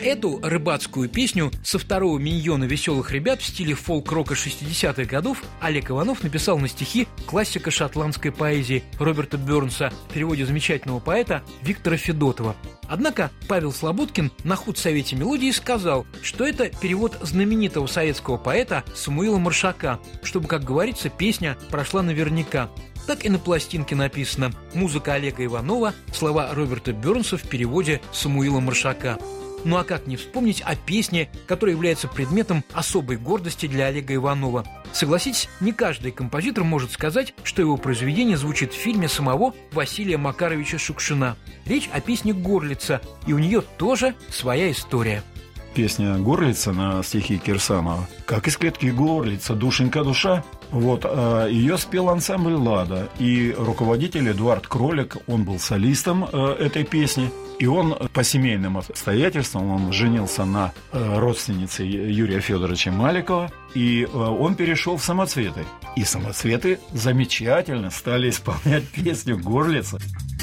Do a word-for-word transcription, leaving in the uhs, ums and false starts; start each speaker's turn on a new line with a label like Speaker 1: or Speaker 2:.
Speaker 1: Эту рыбацкую песню со второго миньона «Веселых ребят» в стиле фолк-рока шестидесятых годов Олег Иванов написал на стихи классика шотландской поэзии Роберта Бернса в переводе замечательного поэта Виктора Федотова. Однако Павел Слободкин на худсовете мелодии сказал, что это перевод знаменитого советского поэта Самуила Маршака, чтобы, как говорится, песня прошла наверняка. Так и на пластинке написано «Музыка Олега Иванова, слова Роберта Бернса в переводе Самуила Маршака». Ну а как не вспомнить о песне, которая является предметом особой гордости для Олега Иванова? Согласитесь, не каждый композитор может сказать, что его произведение звучит в фильме самого Василия Макаровича Шукшина. Речь о песне «Горлица», и у нее тоже своя история.
Speaker 2: Песня «Горлица» на стихи Кирсанова. Как из клетки горлица, душенька душа. Вот, ее спел ансамбль «Лада». И руководитель Эдуард Кролик, он был солистом этой песни. И он по семейным обстоятельствам, он женился на родственнице Юрия Федоровича Маликова. И он перешел в «Самоцветы». И «Самоцветы» замечательно стали исполнять песню «Горлица».